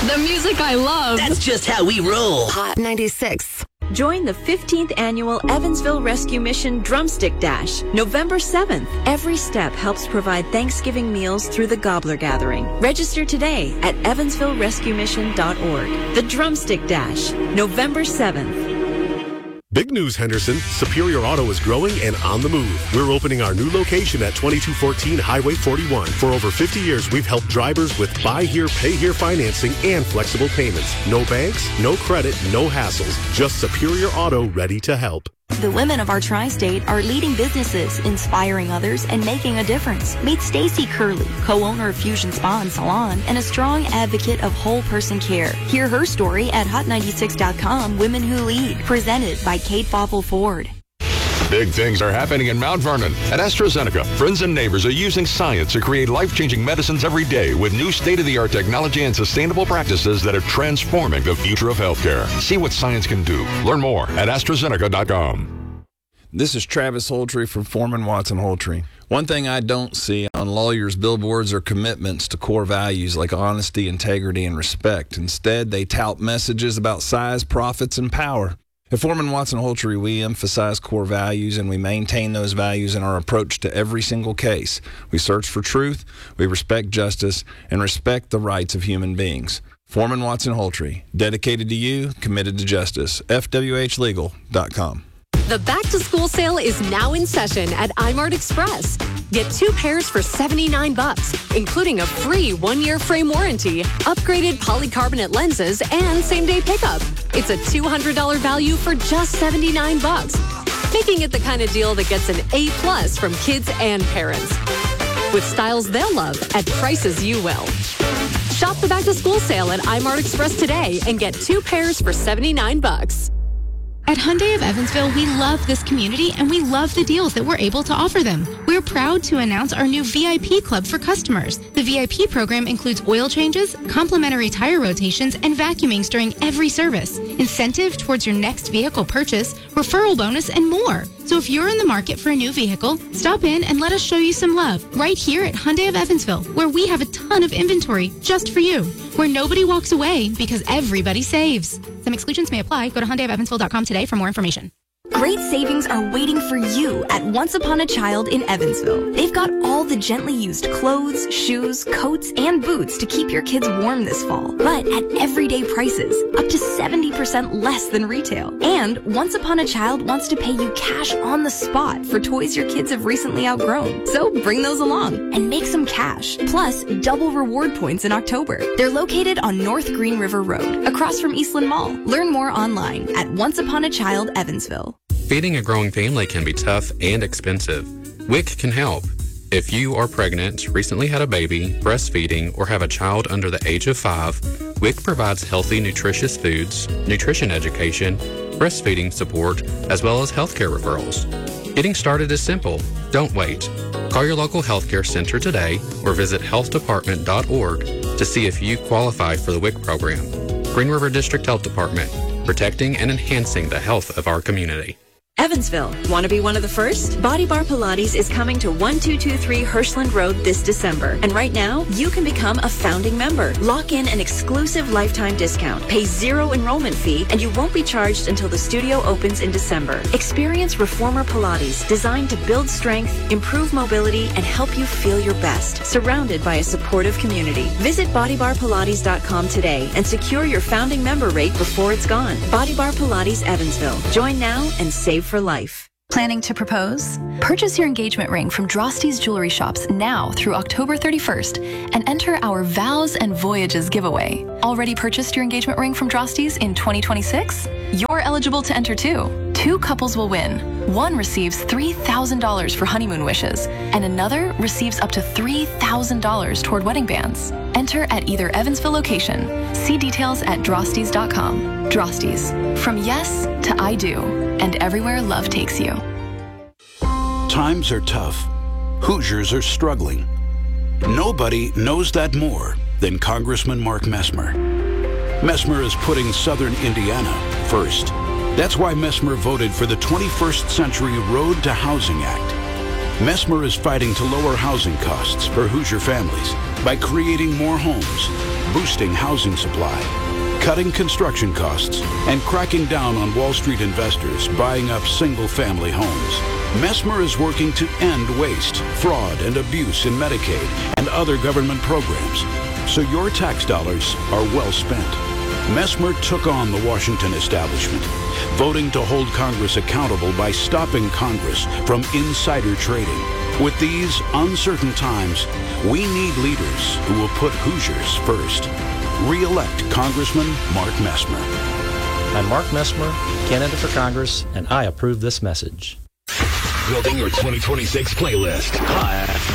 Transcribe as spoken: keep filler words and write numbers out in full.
The music I love. That's just how we roll. Hot ninety-six. Join the fifteenth Annual Evansville Rescue Mission Drumstick Dash, November seventh. Every step helps provide Thanksgiving meals through the Gobbler Gathering. Register today at evansville rescue mission dot org. The Drumstick Dash, November seventh. Big news, Henderson. Superior Auto is growing and on the move. We're opening our new location at twenty-two fourteen Highway forty-one. For over fifty years, we've helped drivers with buy here, pay here financing and flexible payments. No banks, no credit, no hassles. Just Superior Auto ready to help. The women of our tri-state are leading businesses, inspiring others, and making a difference. Meet Stacy Curley, co-owner of Fusion Spa and Salon, and a strong advocate of whole person care. Hear her story at hot ninety-six dot com, Women Who Lead, presented by Kate Foppel Ford. Big things are happening in Mount Vernon. At AstraZeneca, friends and neighbors are using science to create life-changing medicines every day with new state-of-the-art technology and sustainable practices that are transforming the future of healthcare. See what science can do. Learn more at AstraZeneca dot com. This is Travis Holtree from Foreman Watson Holtree. One thing I don't see on lawyers' billboards are commitments to core values like honesty, integrity, and respect. Instead, they tout messages about size, profits, and power. At Foreman Watson Holtree, we emphasize core values, and we maintain those values in our approach to every single case. We search for truth, we respect justice, and respect the rights of human beings. Foreman Watson Holtree, dedicated to you, committed to justice. F W H legal dot com. The back-to-school sale is now in session at iMart Express. Get two pairs for seventy-nine bucks, including a free one-year frame warranty, upgraded polycarbonate lenses, and same-day pickup. It's a two hundred dollars value for just seventy-nine bucks, making it the kind of deal that gets an A plus from kids and parents. With styles they'll love at prices you will. Shop the back-to-school sale at iMart Express today and get two pairs for seventy-nine bucks. At Hyundai of Evansville, we love this community and we love the deals that we're able to offer them. We're proud to announce our new V I P club for customers. The V I P program includes oil changes, complimentary tire rotations, and vacuumings during every service, incentive towards your next vehicle purchase, referral bonus, and more. So if you're in the market for a new vehicle, stop in and let us show you some love right here at Hyundai of Evansville, where we have a ton of inventory just for you, where nobody walks away because everybody saves. Some exclusions may apply. Go to Hyundai of Evansville dot com today for more information. Great savings are waiting for you at Once Upon a Child in Evansville. They've got all the gently used clothes, shoes, coats, and boots to keep your kids warm this fall, but at everyday prices, up to seventy percent less than retail. And Once Upon a Child wants to pay you cash on the spot for toys your kids have recently outgrown. So bring those along and make some cash, plus double reward points in October. They're located on North Green River Road, across from Eastland Mall. Learn more online at Once Upon a Child Evansville. Feeding a growing family can be tough and expensive. W I C can help. If you are pregnant, recently had a baby, breastfeeding, or have a child under the age of five, W I C provides healthy, nutritious foods, nutrition education, breastfeeding support, as well as healthcare referrals. Getting started is simple. Don't wait. Call your local healthcare center today or visit health department dot org to see if you qualify for the W I C program. Green River District Health Department, protecting and enhancing the health of our community. Evansville, want to be one of the first? Body Bar Pilates is coming to one two two three Hirschland Road this December. And right now, you can become a founding member. Lock in an exclusive lifetime discount. Pay zero enrollment fee, and you won't be charged until the studio opens in December. Experience Reformer Pilates, designed to build strength, improve mobility, and help you feel your best, surrounded by a supportive community. Visit body bar pilates dot com today and secure your founding member rate before it's gone. Body Bar Pilates Evansville. Join now and save for life. Planning to propose? Purchase your engagement ring from Drosty's Jewelry Shops now through October thirty-first and enter our Vows and Voyages giveaway. Already purchased your engagement ring from Drosty's in twenty twenty-six? You're eligible to enter too. Two couples will win. One receives three thousand dollars for honeymoon wishes, and another receives up to three thousand dollars toward wedding bands. Enter at either Evansville location. See details at drostys dot com. Drosty's. From yes to I do, and everywhere love takes you. Times are tough. Hoosiers are struggling. Nobody knows that more than Congressman Mark Messmer. Messmer is putting Southern Indiana first. That's why Messmer voted for the twenty-first Century Road to Housing Act. Messmer is fighting to lower housing costs for Hoosier families by creating more homes, boosting housing supply, cutting construction costs, and cracking down on Wall Street investors buying up single-family homes. Mesmer is working to end waste, fraud, and abuse in Medicaid and other government programs, so your tax dollars are well spent. Mesmer took on the Washington establishment, voting to hold Congress accountable by stopping Congress from insider trading. With these uncertain times, we need leaders who will put Hoosiers first. Re-elect Congressman Mark Mesmer. I'm Mark Mesmer, candidate for Congress, and I approve this message. Building your twenty twenty-six playlist. Hi,